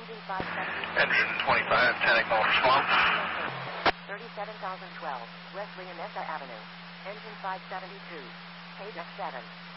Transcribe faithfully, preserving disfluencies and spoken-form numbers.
Engine five seventy-two. Engine twenty-five, ten acknowledge response. thirty-seven thousand twelve, West Leonessa Avenue. Engine five seventy-two. Page F seven.